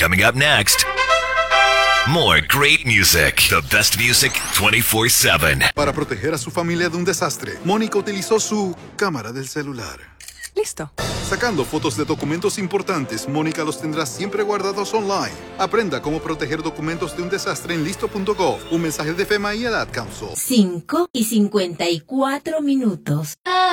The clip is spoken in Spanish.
Coming up next, more great music. The best music 24/7. Para proteger a su familia de un desastre, Mónica utilizó su cámara del celular. Listo. Sacando fotos de documentos importantes, Mónica los tendrá siempre guardados online. Aprenda cómo proteger documentos de un desastre en listo.gov. Un mensaje de FEMA y el Ad Council. 5:54.